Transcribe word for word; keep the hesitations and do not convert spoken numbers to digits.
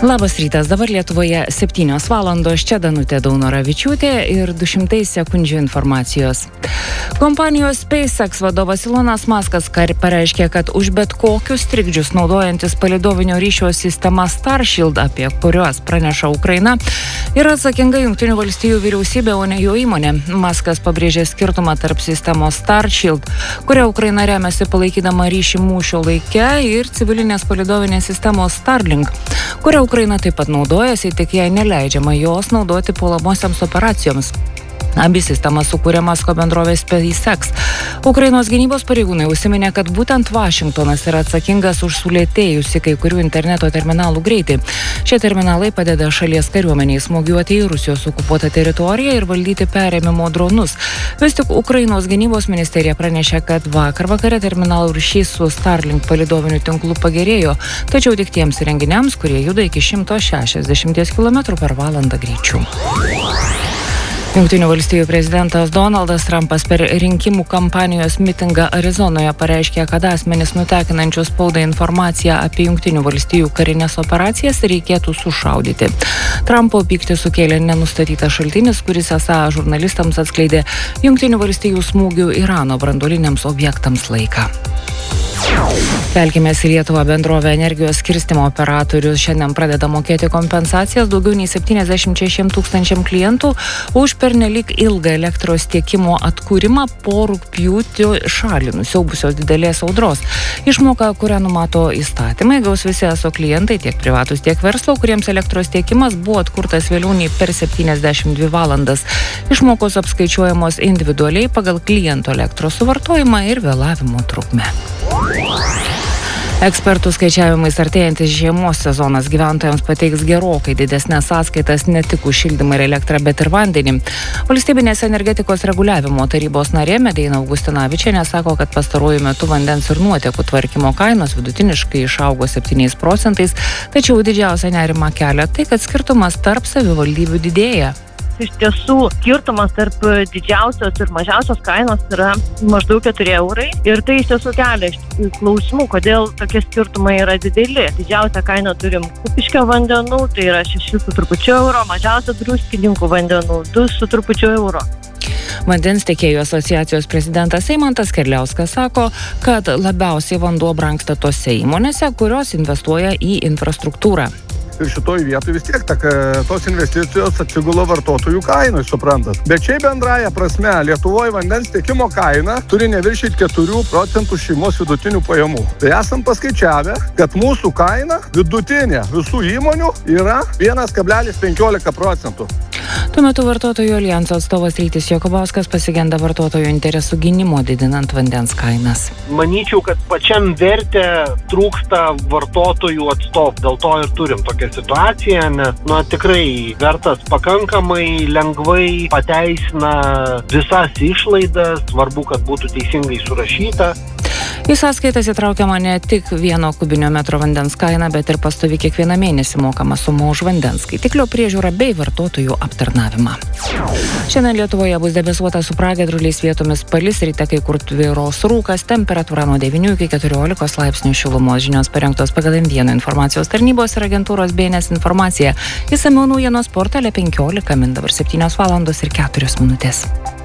Labas rytas, dabar Lietuvoje septynios valandos, čia Danutė Daunoravičiūtė ir du šimtai sekundžių informacijos. Kompanijos SpaceX vadovas Elonas Muskas pareiškė, kad už bet kokius trikdžius naudojantis palydovinio ryšio sistema Starshield, apie kuriuos praneša Ukraina, yra atsakinga Jungtinių valstijų vyriausybė, o ne jo įmonė. Muskas pabrėžė skirtumą tarp sistemos Starshield, kurią Ukraina remiasi palaikydama ryšį mūšio laike, ir civilinės palydovinės sistemos Starlink, kurią Ukraina taip pat naudojasi, tik jai neleidžiama jos naudoti puolamosioms operacijoms. Abi sistemas sukūrė Musko bendrovės SpaceX. Ukrainos gynybos pareigūnai užsiminė, kad būtent Vašingtonas yra atsakingas už sulėtėjusi kai kurių interneto terminalų greitį. Šie terminalai padeda šalies kariuomeniai smūgiuoti į Rusijos okupuotą teritoriją ir valdyti perėmimo dronus. Vis tik Ukrainos gynybos ministerija pranešė, kad vakar vakare terminalų ryšys su Starlink palydoviniu tinklu pagerėjo, tačiau tik tiems įrenginiams, kurie juda iki šimto šešiasdešimties kilometrų per valandą greičiu. Jungtinių valstijų prezidentas Donaldas Trumpas per rinkimų kampanijos mitingą Arizonoje pareiškė, kad asmenis nutekinančius spaudai informaciją apie Jungtinių valstijų karinės operacijas reikėtų sušaudyti. Trumpo pyktį sukėlė nenustatytas šaltinis, kuris esą žurnalistams atskleidė Jungtinių valstijų smūgių Irano branduoliniams objektams laiką. Kelkimės į Lietuvą. Bendrovė Energijos skirstymo operatorius šiandien pradeda mokėti kompensacijas daugiau nei septyniasdešimt šešiems tūkstančiam klientų už pernelyg ilgą elektros tiekimo atkūrimą po rugpjūtį šalį nusiaubusios didelės audros. Išmoka, kurią numato įstatymai, gaus visi eso klientai, tiek privatus, tiek verslo, kuriems elektros tiekimas buvo atkurtas vėliau nei per septyniasdešimt dvi valandas. Išmokos apskaičiuojamos individualiai pagal kliento elektros suvartojimą ir vėlavimo trukmę. Ekspertų skaičiavimais artėjantis žiemos sezonas gyventojams pateiks gerokai didesnės sąskaitas ne tik už šildymą ir elektrą, bet ir vandenį. Valstybinės energetikos reguliavimo tarybos narė Medeina Augustinavičienė sako, kad pastaruoju metu vandens ir nuotekų tvarkymo kainos vidutiniškai išaugo septyniais procentais, tačiau didžiausia nerima kelia tai, kad skirtumas tarp savivaldybių didėja. Iš tiesų, skirtumas tarp didžiausios ir mažiausios kainos yra maždaug keturi eurai ir tai iš tiesų kelia klausimų, kodėl tokie skirtumai yra dideli. Didžiausią kainą turim Kupiškio vandenų, tai yra šeši su trupučiu euro, mažiausia Druskininkų vandenų du su trupučiu euro. Vandens tiekėjų asociacijos prezidentas Eimantas Kerliauskas sako, kad labiausiai vanduo brangsta tose įmonėse, kurios investuoja į infrastruktūrą. Ir šitoj vietoj vis tiek ta, tos investicijos atsigula vartotojų kainai, suprantat. Bet šiaip bendraja prasme, Lietuvoje vandens tiekimo kaina turi neviršyti keturių procentų šeimos vidutinių pajamų. Tai esam paskaičiavę, kad mūsų kaina vidutinė visų įmonių yra vienas kablelis penkiolika procentų. Tuo metu vartotojų alijanso atstovas Rytis Jokubauskas pasigenda vartotojų interesų gynimo didinant vandens kainas. Manyčiau, kad pačiam vertė trūksta vartotojų atstovų. Dėl to ir turim tokią situaciją, nes nu, tikrai vertas pakankamai lengvai pateisina visas išlaidas, svarbu, kad būtų teisingai surašyta. Į sąskaitas įtraukiama ne tik vieno kubinio metro vandens kaina, bet ir pastovi kiekvieną mėnesį mokama suma už vandens skaitiklio priežiūrą bei vartotojų aptarnavimą. Šiandien Lietuvoje bus debesuota su pragiedruliais, vietomis palis, ryte kai kur tvyros rūkas, temperatūra nuo devynių iki keturiolikos laipsnių šilumos. Žinios parengtos pagal M vieną informacijos tarnybos ir agentūros B N S informaciją. Išsamiau naujienos portale penkiolika min, dabar septynios valandos ir keturios minutės.